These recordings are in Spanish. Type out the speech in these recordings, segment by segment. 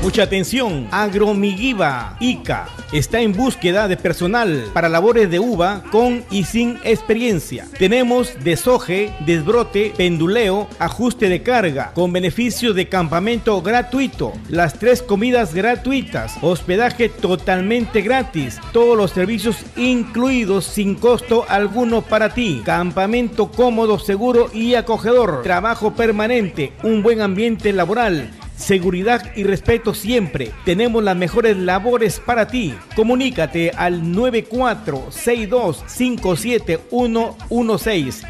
Mucha atención, Agromigiva ICA está en búsqueda de personal para labores de uva con y sin experiencia. Tenemos desoje, desbrote, penduleo, ajuste de carga, con beneficio de campamento gratuito, las 3 comidas gratuitas, hospedaje totalmente gratis, todos los servicios incluidos sin costo alguno para ti, campamento cómodo, seguro y acogedor, trabajo permanente, un buen ambiente laboral, seguridad y respeto siempre. Tenemos las mejores labores para ti. Comunícate al 9462571116.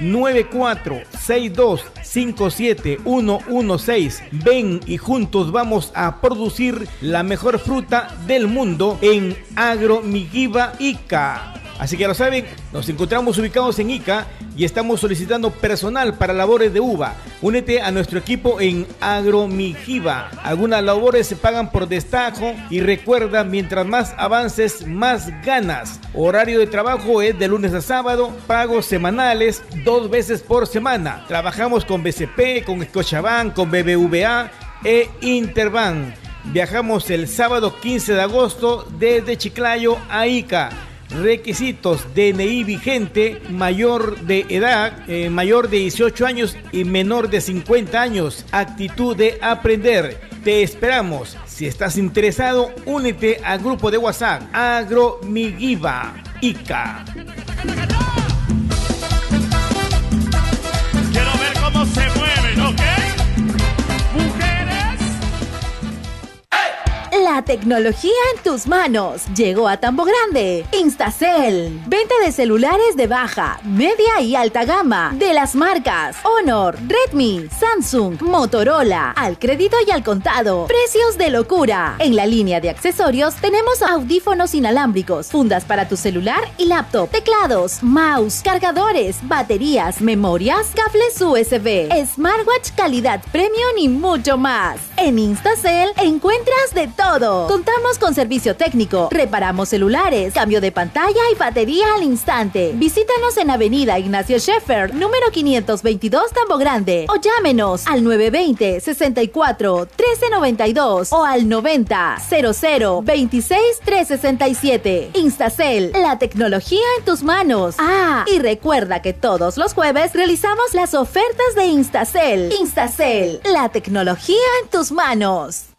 9462571116. Ven y juntos vamos a producir la mejor fruta del mundo en Agromigiva ICA. Así que ya lo saben, nos encontramos ubicados en Ica y estamos solicitando personal para labores de uva. Únete a nuestro equipo en Agromigiva. Algunas labores se pagan por destajo y recuerda, mientras más avances, más ganas. Horario de trabajo es de lunes a sábado, pagos semanales 2 veces por semana. Trabajamos con BCP, con Scotiabank, con BBVA e Interbank. Viajamos el sábado 15 de agosto desde Chiclayo a Ica. Requisitos: DNI vigente, mayor de edad, mayor de 18 años y menor de 50 años. Actitud de aprender. Te esperamos. Si estás interesado, únete al grupo de WhatsApp Agromigiva ICA. Quiero ver cómo se mueven, ¿ok? La tecnología en tus manos llegó a Tambo Grande. Instacell. Venta de celulares de baja, media y alta gama de las marcas Honor, Redmi, Samsung, Motorola. Al crédito y al contado. Precios de locura. En la línea de accesorios tenemos audífonos inalámbricos, fundas para tu celular y laptop, teclados, mouse, cargadores, baterías, memorias, cables USB, smartwatch calidad premium y mucho más. En Instacell encuentras de todo. Contamos con servicio técnico, reparamos celulares, cambio de pantalla y batería al instante. Visítanos en Avenida Ignacio Scheffer, número 522, Tambo Grande, o llámenos al 920-64-1392 o al 90-00-26-367. Instacell, la tecnología en tus manos. Ah, y recuerda que todos los jueves realizamos las ofertas de Instacell. Instacell, la tecnología en tus manos.